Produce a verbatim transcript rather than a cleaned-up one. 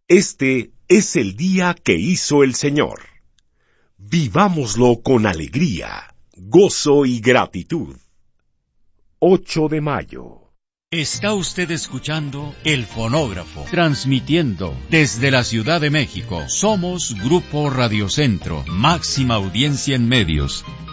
Este es el día que hizo el Señor. Vivámoslo con alegría, gozo y gratitud. ocho de mayo. Está usted escuchando El Fonógrafo, transmitiendo desde la Ciudad de México. Somos Grupo Radio Centro, máxima audiencia en medios.